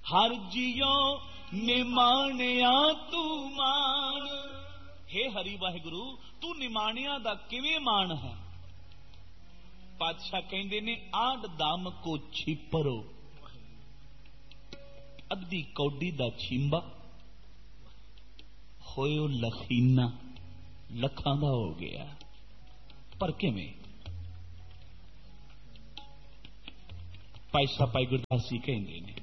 हर जियो निमाणिया तू मान। हे हरि वाहिगुरु तू निमाणिया दा किवें मान है? पातशाह कहंदे ने आड़ दाम को छिपरो, अद्धी कौडी दा छिंबा होयो लखीना, लखां दा हो गया। पर किवें? पातशाह भाई गुरदास जी कहंदे ने